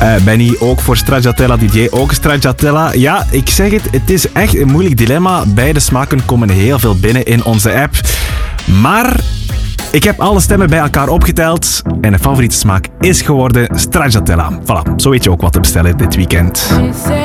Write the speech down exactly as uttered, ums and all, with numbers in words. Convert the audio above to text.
Uh, Benny, ook voor stracciatella. Didier, ook stracciatella. Ja, ik zeg het, het is echt een moeilijk dilemma. Beide smaken komen heel veel binnen in onze app. Maar ik heb alle stemmen bij elkaar opgeteld en de favoriete smaak is geworden stracciatella. Voilà, zo weet je ook wat te bestellen dit weekend.